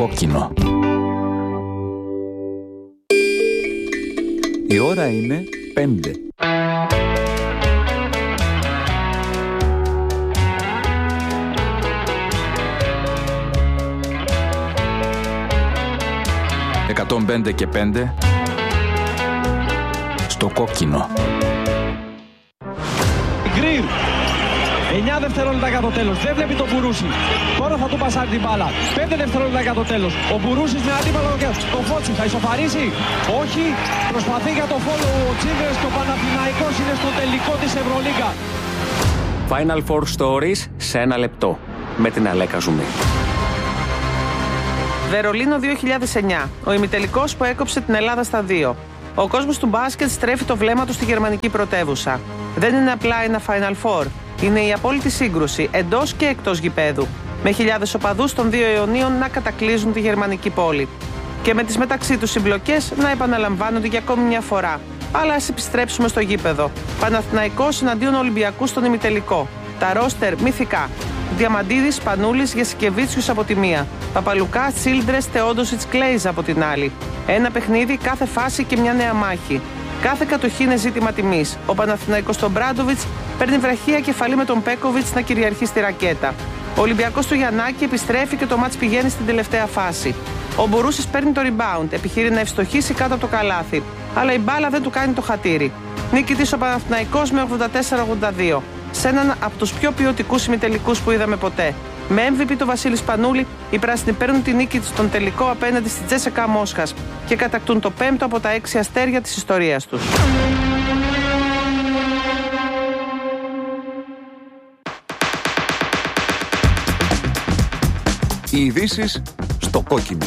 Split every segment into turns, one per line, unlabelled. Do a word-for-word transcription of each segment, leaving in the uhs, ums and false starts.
κόκκινο. Η ώρα είναι πέντε. εκατόν πέντε και πέντε στο κόκκινο.
Γκριν, εννιά δευτερόλεπτα για το τέλος. Δεν βλέπει τον Μπουρούση. Τώρα θα του πασάρει την μπάλα. πέντε δευτερόλεπτα για το τέλος. Ο Μπουρούσης με αντίπαλο το Φώτσι. Θα ισοφαρίσει. Όχι. Προσπαθεί για το φόλο ο Τσίβρες και ο Παναθηναϊκός είναι στο τελικό της Ευρωλίγκα.
Final Four Stories σε ένα λεπτό. Με την Αλέκα Ζουμί.
Βερολίνο δύο χιλιάδες εννιά. Ο ημιτελικός που έκοψε την Ελλάδα στα δύο. Ο κόσμος του μπάσκετ στρέφει το βλέμμα του στη γερμανική πρωτεύουσα. Δεν είναι απλά ένα Final Four. Είναι η απόλυτη σύγκρουση εντός και εκτός γηπέδου. Με χιλιάδες οπαδούς των δύο αιωνίων να κατακλείζουν τη γερμανική πόλη. Και με τις μεταξύ τους συμπλοκές να επαναλαμβάνονται για ακόμη μια φορά. Αλλά ας επιστρέψουμε στο γήπεδο. Παναθηναϊκός εναντίον Ολυμπιακού στον ημιτελικό. Τα ρόστερ μυθικά. Διαμαντίδης, Πανούλης, Γεσικεβίτσιους από τη μία. Παπαλουκά, Τσίλντρες, Θεόντοσιτς, Κλέιζ από την άλλη. Ένα παιχνίδι, κάθε φάση και μια νέα μάχη. Κάθε κατοχή είναι ζήτημα τιμής. Ο Παναθηναϊκός στον Μπράντοβιτς παίρνει βραχία κεφαλή με τον Πέκοβιτς να κυριαρχεί στη ρακέτα. Ο Ολυμπιακός του Γιαννάκη επιστρέφει και το μάτς πηγαίνει στην τελευταία φάση. Ο Μπουρούσης παίρνει το rebound, επιχείρει να ευστοχίσει κάτω από το καλάθι. Αλλά η μπάλα δεν του κάνει το χατήρι. Νίκητης ο Παναθηναϊκός με ογδόντα τέσσερα ογδόντα δύο. Σε έναν από τους πιο ποιοτικούς ημιτελικούς που είδαμε ποτέ. Με εμ βι πι το Βασίλη Σπανούλη, οι πράσινοι παίρνουν την νίκη στον τελικό απέναντι στη Τζέσσεκα Μόσχας και κατακτούν το πέμπτο από τα έξι αστέρια της ιστορίας τους.
Οι ειδήσεις στο κόκκινο.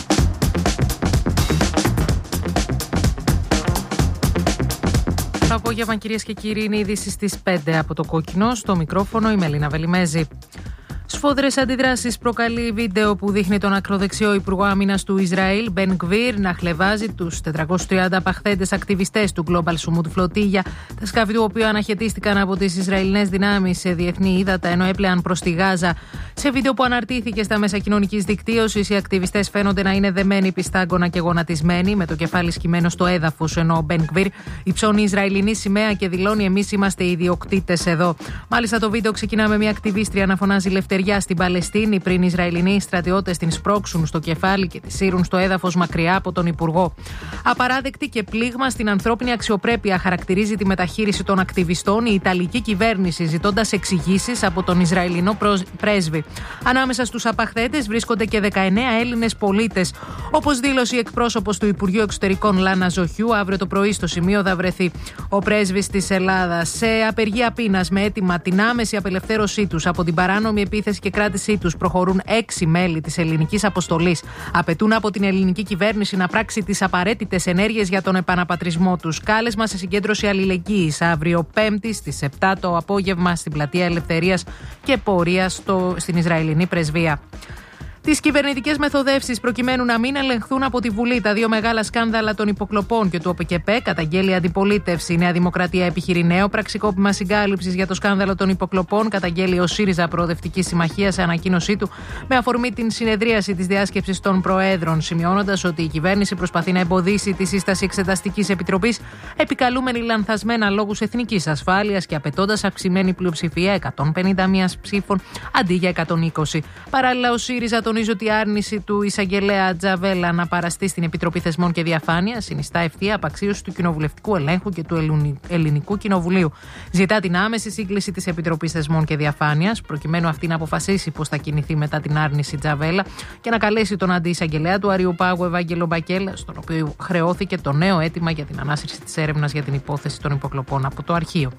Το απόγευμα, κυρίες και κύριοι, είναι οι ειδήσεις στις πέντε από το κόκκινο. Στο μικρόφωνο η Μελίνα Βελιμέζη. Σφόδρες αντιδράσεις προκαλεί βίντεο που δείχνει τον ακροδεξιό Υπουργό Άμυνας του Ισραήλ, Μπεν Γκβίρ, να χλευάζει τους τετρακόσιους τριάντα απαχθέντες ακτιβιστές του Global Sumud Flotilla, τα σκάφη του οποίου αναχαιτίστηκαν από τις Ισραηλινές δυνάμεις σε διεθνή ύδατα ενώ έπλεαν προς τη Γάζα. Σε βίντεο που αναρτήθηκε στα μέσα κοινωνικής δικτύωσης, οι ακτιβιστές φαίνονται να είναι δεμένοι πιστάγκωνα και γονατισμένοι, με το κεφάλι σκυμμένο στο έδαφος, ενώ ο Μπεν Γκβίρ υψώνει Ισραηλινή σημαία και δηλώνει: «Εμείς είμαστε οι ιδιοκτήτες εδώ». Μάλιστα, το βίντεο ξεκινά με μια ακτιβίστρια να φωνάζει «Ελευθεριά στην Παλαιστίνη» πριν οι Ισραηλινοί στρατιώτες την σπρώξουν στο κεφάλι και τη σύρουν στο έδαφος μακριά από τον Υπουργό. Απαράδεκτη και πλήγμα στην ανθρώπινη αξιοπρέπεια χαρακτηρίζει τη μεταχείριση των ακτιβιστών η Ιταλική κυβέρνηση, ζητώντας εξηγήσεις από τον Ισραηλινό πρέσβη. Ανάμεσα στους απαχθέντες βρίσκονται και δεκαεννέα Έλληνες πολίτες. Όπως δήλωσε η εκπρόσωπος του Υπουργείου Εξωτερικών Λάνα Ζοχιού, αύριο το πρωί στο σημείο θα βρεθεί ο πρέσβης της Ελλάδας σε απεργία πείνας με αίτημα την άμεση απελευθέρωσή τους από την παράνομη επίθεση και κράτησή τους. Προχωρούν έξι μέλη της ελληνικής αποστολής. Απαιτούν από την ελληνική κυβέρνηση να πράξει τις απαραίτητες ενέργειες για τον επαναπατρισμό τους. Κάλεσμα σε συγκέντρωση αλληλεγγύης αύριο Πέμπτη στις επτά το απόγευμα στην Πλατεία Ελευθερίας και πορεία στο, στην Ισραηλινή Πρεσβεία. Τις κυβερνητικές μεθοδεύσεις προκειμένου να μην ελεγχθούν από τη Βουλή τα δύο μεγάλα σκάνδαλα των υποκλοπών και του ΟΠΚΕΠΕ, καταγγέλει αντιπολίτευση. Η Νέα Δημοκρατία επιχειρεί νέο πραξικόπημα συγκάλυψης για το σκάνδαλο των υποκλοπών, καταγγέλει ο ΣΥΡΙΖΑ Προοδευτική Συμμαχία σε ανακοίνωσή του με αφορμή την συνεδρίαση της διάσκεψης των Προέδρων, σημειώνοντας ότι η κυβέρνηση προσπαθεί να εμποδίσει τη σύσταση εξεταστικής επιτροπής, επικαλούμενη λανθασμένα λόγους εθνικής ασφάλειας και απαιτώντας αυξημένη πλειοψηφία εκατόν πενήντα ένα ψήφων αντί για εκατόν είκοσι. Παράλληλα, ο ΣΥΡΙΖΑ τονίζει ότι η άρνηση του εισαγγελέα Τζαβέλα να παραστεί στην Επιτροπή Θεσμών και Διαφάνειας συνιστά ευθεία απαξίωση του κοινοβουλευτικού ελέγχου και του Ελληνικού Κοινοβουλίου. Ζητά την άμεση σύγκληση της Επιτροπής Θεσμών και Διαφάνειας, προκειμένου αυτή να αποφασίσει πώς θα κινηθεί μετά την άρνηση Τζαβέλα και να καλέσει τον αντιεισαγγελέα του Αριουπάγου Ευάγγελο Μπακέλα, στον οποίο χρεώθηκε το νέο αίτημα για την ανάσυρση της έρευνας για την υπόθεση των υποκλοπών από το αρχείο.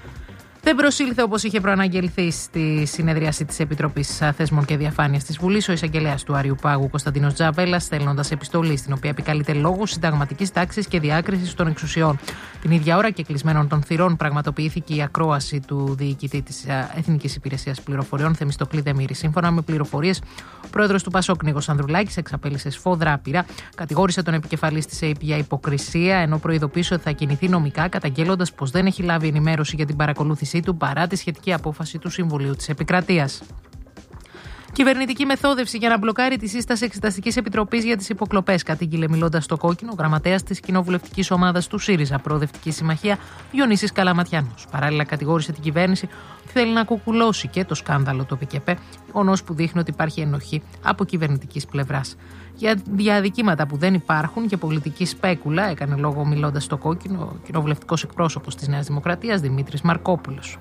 Δεν προσήλθε όπως είχε προαναγγελθεί στη συνεδρίαση της Επιτροπής Θεσμών και Διαφάνειας της Βουλής ο εισαγγελέας του Αριουπάγου Κωνσταντίνος Τζαβέλας, στέλνοντας επιστολή στην οποία επικαλείται λόγους συνταγματικής τάξης και διάκρισης των εξουσιών. Την ίδια ώρα και κλεισμένων των θυρών πραγματοποιήθηκε η ακρόαση του διοικητή της Εθνικής Υπηρεσίας Πληροφοριών, Θεμιστοκλή Δεμήρη. Σύμφωνα με πληροφορίες, ο πρόεδρος του Πασόκ Νίκος Ανδρουλάκης εξαπέλυσε σφόδρα άπειρα, κατηγόρησε τον επικεφαλής της ΕΕΠ για υποκρισία, ενώ προειδοποίησε ότι θα κινηθεί νομικά, καταγγέλλοντας πως δεν έχει λάβει ενημέρωση για την παρακολούθησή του παρά τη σχετική απόφαση του Συμβουλίου της Επικρατείας. Κυβερνητική μεθόδευση για να μπλοκάρει τη σύσταση Εξεταστικής Επιτροπής για τις υποκλοπές, κατήγγειλε μιλώντας στο κόκκινο ο γραμματέας της κοινοβουλευτικής ομάδας του ΣΥΡΙΖΑ, Προοδευτική Συμμαχία, Διονύσης Καλαματιανός. Παράλληλα, κατηγόρησε την κυβέρνηση ότι θέλει να κουκουλώσει και το σκάνδαλο του ΠΚΠ, γεγονός που δείχνει ότι υπάρχει ενοχή από κυβερνητικής πλευράς. Για διαδικήματα που δεν υπάρχουν και πολιτική σπέκουλα, έκανε λόγο μιλώντας στο κόκκινο ο κοινοβουλευτικός εκπρόσωπος της Νέας Δημοκρατίας, Δημήτρης Μαρκόπουλος.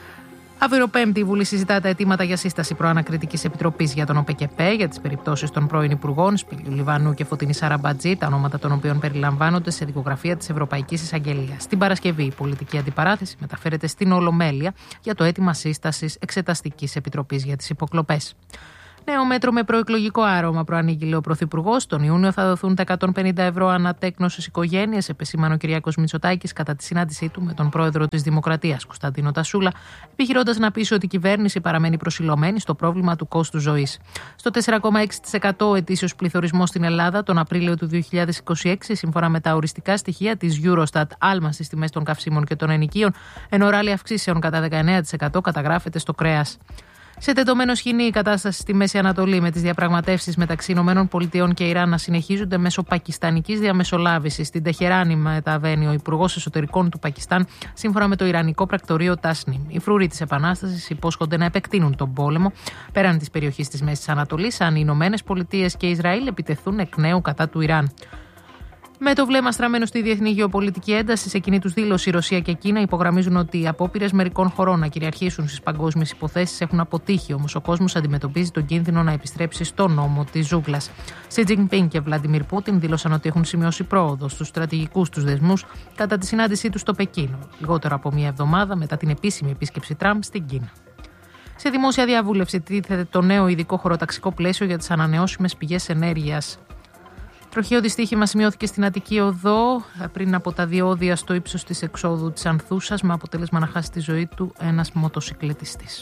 Αύριο Πέμπτη, η Βουλή συζητά τα αιτήματα για σύσταση προανακριτικής επιτροπής για τον ΟΠΚΠ, για τις περιπτώσεις των πρώην Υπουργών Σπύλιου Λιβανού και Φωτεινή Σαραμπατζή, τα ονόματα των οποίων περιλαμβάνονται σε δικογραφία της Ευρωπαϊκής Εισαγγελίας. Την Παρασκευή, η πολιτική αντιπαράθεση μεταφέρεται στην Ολομέλεια για το αίτημα σύστασης Εξεταστικής Επιτροπής για τις υποκλοπές. Νέο μέτρο με προεκλογικό άρωμα προανήγγειλε ο Πρωθυπουργός. Τον Ιούνιο θα δοθούν τα εκατόν πενήντα ευρώ ανατέκνος στις οικογένειες, επεσήμανε ο Κυριάκος Μητσοτάκης κατά τη συνάντησή του με τον πρόεδρο της Δημοκρατίας, Κωνσταντίνο Τασούλα, επιχειρώντας να πείσει ότι η κυβέρνηση παραμένει προσιλωμένη στο πρόβλημα του κόστου ζωής. Στο τέσσερα κόμμα έξι τοις εκατό ο ετήσιος πληθωρισμός στην Ελλάδα τον Απρίλιο του δύο χιλιάδες είκοσι έξι, σύμφωνα με τα οριστικά στοιχεία της Eurostat, άλμα στις τιμές των καυσίμων και των ενοικίων, ενώ ράλι αυξήσεων κατά δεκαεννέα τοις εκατό καταγράφεται στο κρέας. Σε τεντωμένο σκηνή η κατάσταση στη Μέση Ανατολή, με τις διαπραγματεύσεις μεταξύ ΗΠΑ και Ιράν να συνεχίζονται μέσω πακιστανικής διαμεσολάβησης. Στην Τεχεράνη μεταβαίνει ο Υπουργός Εσωτερικών του Πακιστάν, σύμφωνα με το Ιρανικό πρακτορείο Τάσνιμ. Οι φρουροί της Επανάστασης υπόσχονται να επεκτείνουν τον πόλεμο πέραν της περιοχής της Μέσης Ανατολής, αν οι Ηνωμένες Πολιτείες και Ισραήλ επιτεθούν εκ νέου κατά του Ιράν. Με το βλέμμα στραμμένο στη διεθνή γεωπολιτική ένταση, σε κοινή τους δήλωση, η Ρωσία και η Κίνα υπογραμμίζουν ότι οι απόπειρες μερικών χωρών να κυριαρχήσουν στις παγκόσμιες υποθέσεις έχουν αποτύχει. Όμως ο κόσμος αντιμετωπίζει τον κίνδυνο να επιστρέψει στο νόμο της ζούγκλας. Σι Τζινπίνγκ και Βλαντιμίρ Πούτιν δήλωσαν ότι έχουν σημειώσει πρόοδο στους στρατηγικούς τους δεσμούς κατά τη συνάντησή τους στο Πεκίνο, λιγότερο από μία εβδομάδα μετά την επίσημη επίσκεψη Τραμπ στην Κίνα. Σε δημόσια διαβούλευση τίθεται το νέο ειδικό χωροταξικό πλαίσιο για τις ανανεώσιμες πηγές ενέργειας. Τροχαίο δυστύχημα σημειώθηκε στην Αττική Οδό πριν από τα διόδια στο ύψος της εξόδου της Ανθούσας, με αποτέλεσμα να χάσει τη ζωή του ένας μοτοσικλετιστής.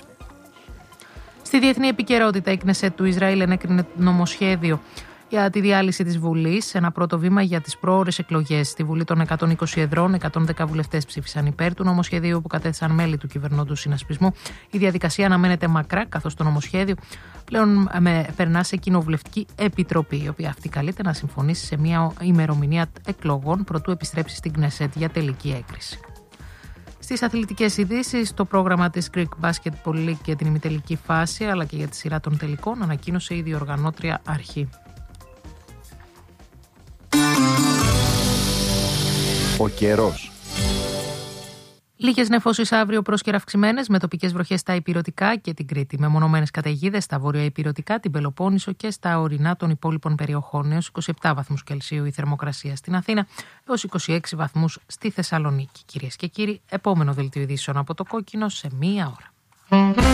Στη διεθνή επικαιρότητα, η Κνεσέτ του Ισραήλ ενέκρινε νομοσχέδιο για τη διάλυση της Βουλής, ένα πρώτο βήμα για τις πρόωρες εκλογές. Στη Βουλή των εκατόν είκοσι εδρών, εκατόν δέκα βουλευτές ψήφισαν υπέρ του νομοσχεδίου που κατέθεσαν μέλη του κυβερνώντος συνασπισμού. Η διαδικασία αναμένεται μακρά, καθώς το νομοσχέδιο πλέον με, περνά σε κοινοβουλευτική επιτροπή, η οποία αυτή καλείται να συμφωνήσει σε μια ημερομηνία εκλογών προτού επιστρέψει στην Κνεσέτ για τελική έγκριση. Στις αθλητικές ειδήσεις, το πρόγραμμα της Greek Basketball League για την ημιτελική φάση, αλλά και για τη σειρά των τελικών, ανακοίνωσε η διοργανώτρια αρχή.
Ο καιρός.
Λίγες νεφώσεις αύριο πρόσκαιρα αυξημένες, με τοπικές βροχές στα Ηπειρωτικά και την Κρήτη. Μεμονωμένες καταιγίδες στα βορειοϊπειρωτικά, την Πελοπόννησο και στα ορεινά των υπόλοιπων περιοχών. Έως είκοσι επτά βαθμούς Κελσίου η θερμοκρασία στην Αθήνα, έως είκοσι έξι βαθμούς στη Θεσσαλονίκη. Κυρίες και κύριοι, επόμενο δελτίο ειδήσεων από το Κόκκινο σε μία ώρα.